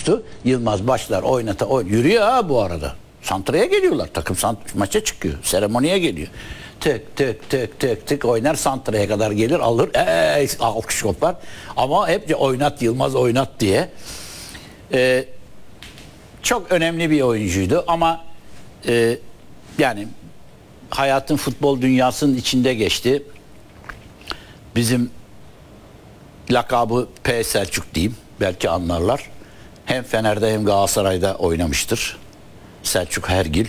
olmuştu. Yılmaz başlar yürüyor ha bu arada. Santra'ya geliyorlar. Takım maça çıkıyor. Seremoniye geliyor. Tık tık tık tık tık oynar, Santra'ya kadar gelir, alır. Alkış kopar. Ama hep oynat Yılmaz, oynat diye. Çok önemli bir oyuncuydu ama yani hayatın futbol dünyasının içinde geçti. Bizim lakabı P. Selçuk diyeyim. Belki anlarlar. Hem Fener'de hem Galatasaray'da oynamıştır. Selçuk Hergil.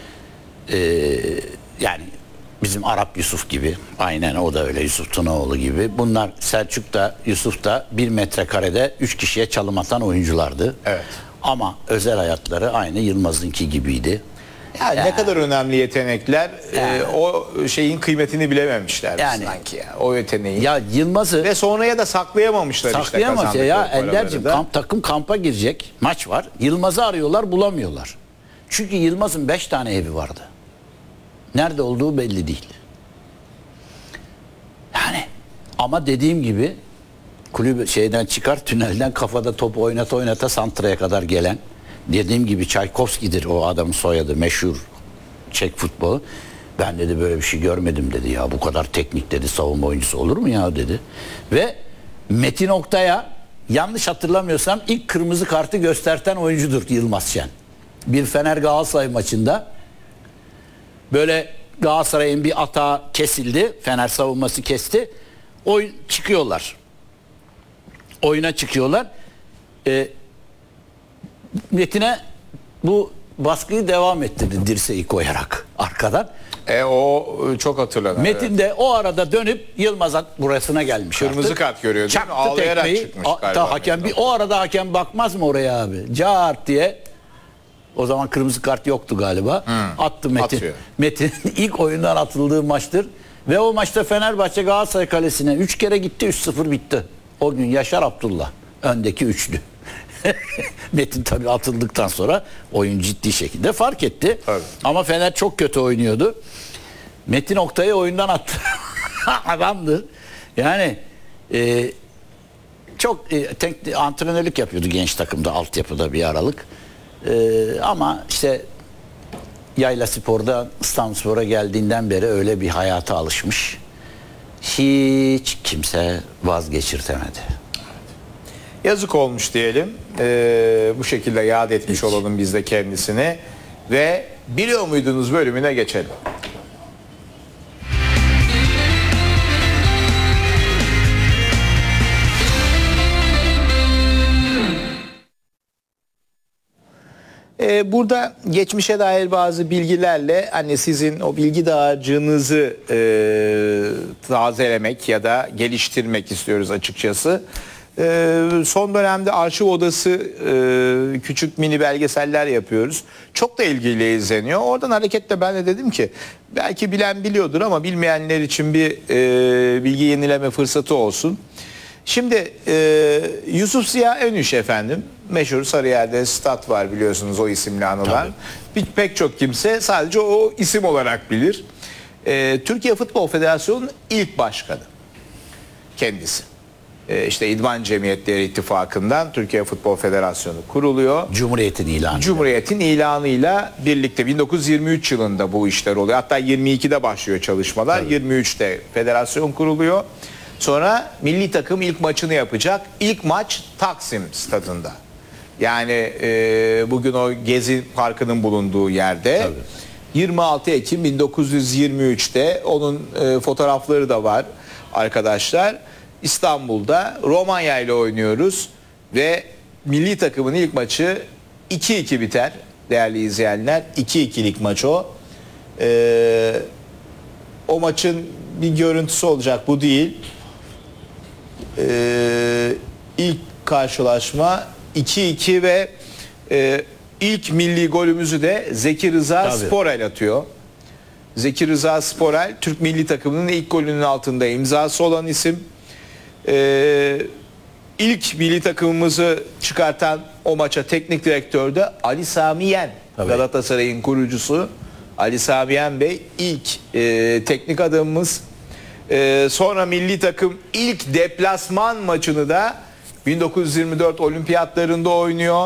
Yani bizim Arap Yusuf gibi. Aynen o da öyle, Yusuf Tunaoğlu gibi. Bunlar Selçuk da Yusuf da 1 metrekarede 3 kişiye çalım atan oyunculardı. Evet. Ama özel hayatları aynı Yılmaz'ınki gibiydi. Yani ne kadar önemli yetenekler, o şeyin kıymetini bilememişler yani, sanki ya, o yeteneği. Ya Yılmaz'ı ve sonraya da saklayamamışlar saklayamaz işte ya Ender'cim, takım kampa girecek, maç var. Yılmaz'ı arıyorlar, bulamıyorlar. Çünkü Yılmaz'ın 5 tane evi vardı. Nerede olduğu belli değil. Yani ama dediğim gibi kulübü şeyden çıkar, tünelden kafada topu oynata Santra'ya kadar gelen, dediğim gibi Çaykovski'dir o adamın soyadı, meşhur Çek futbolu. Ben dedi böyle bir şey görmedim dedi ya, bu kadar teknik dedi, savunma oyuncusu olur mu ya dedi. Ve Metin Oktay'a yanlış hatırlamıyorsam ilk kırmızı kartı gösterten oyuncudur Yılmaz Şen. Bir Fener Galatasaray maçında böyle Galatasaray'ın bir atağı kesildi, Fener savunması kesti, çıkıyorlar. Oyuna çıkıyorlar. Metin'e bu baskıyı devam ettirdi dirseği koyarak arkadan. O çok hatırlanır. Metin de o arada dönüp Yılmaz'a burasına gelmiş. Kırmızı kart görüyor değil mi? Ağlayarak tekmeyi, çıkmış galiba. Hakem o arada hakem bakmaz mı oraya abi? Cart diye. O zaman kırmızı kart yoktu galiba. Attı Metin. Atıyor. Metin ilk oyundan atıldığı maçtır. Ve o maçta Fenerbahçe Galatasaray kalesine 3 kere gitti, 3-0 bitti. O gün Yaşar Abdullah öndeki üçlü. Metin tabii atıldıktan sonra oyun ciddi şekilde fark etti. Tabii. Ama Fener çok kötü oynuyordu. Metin Oktay'ı oyundan attı. Adamdı. Yani çok antrenörlük yapıyordu genç takımda, altyapıda bir aralık. Ama işte Yayla Spor'da İstanbulspor'a geldiğinden beri öyle bir hayata alışmış. Hiç kimse vazgeçirtemedi. Yazık olmuş diyelim. Bu şekilde yad etmiş olalım biz de kendisini. Ve biliyor muydunuz bölümüne geçelim. Burada geçmişe dair bazı bilgilerle hani sizin o bilgi dağarcığınızı tazelemek ya da geliştirmek istiyoruz açıkçası. Son dönemde Arşiv Odası küçük mini belgeseller yapıyoruz. Çok da ilgiyle izleniyor. Oradan hareketle ben de dedim ki belki bilen biliyordur ama bilmeyenler için bir bilgi yenileme fırsatı olsun. Şimdi Yusuf Ziya Önüş efendim, meşhur Sarıyer'de stat var biliyorsunuz, o isimle anılan. Pek çok kimse sadece o isim olarak bilir. Türkiye Futbol Federasyonu'nun ilk başkanı kendisi. İşte İdman Cemiyetleri İttifakı'ndan Türkiye Futbol Federasyonu kuruluyor. Cumhuriyet'in ilanı. Cumhuriyet'in ilanıyla birlikte 1923 yılında bu işler oluyor. Hatta 22'de başlıyor çalışmalar. Tabii. 23'te federasyon kuruluyor. Sonra milli takım ilk maçını yapacak. İlk maç Taksim stadında. Yani bugün o Gezi Parkı'nın bulunduğu yerde. Tabii. 26 Ekim 1923'te onun fotoğrafları da var arkadaşlar. İstanbul'da Romanya ile oynuyoruz ve milli takımın ilk maçı 2-2 biter değerli izleyenler. 2-2'lik maç o. O maçın bir görüntüsü olacak, bu değil. İlk karşılaşma 2-2 ve ilk milli golümüzü de Zeki Rıza Sporel atıyor. Zeki Rıza Sporel Türk milli takımının ilk golünün altında imzası olan isim. İlk milli takımımızı çıkartan o maça teknik direktör de Ali Sami Yen. Galatasaray'ın kurucusu Ali Sami Yen Bey ilk teknik adamımız. Sonra milli takım ilk deplasman maçını da 1924 olimpiyatlarında oynuyor.